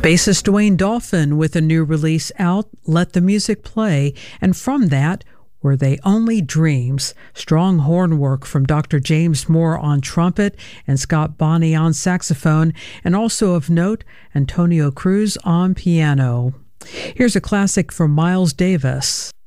Bassist Dwayne Dolphin with a new release out, Let the Music Play, and from that, Were They Only Dreams? Strong horn work from Dr. James Moore on trumpet and Scott Bonney on saxophone, and also of note, Antonio Cruz on piano. Here's a classic from Miles Davis.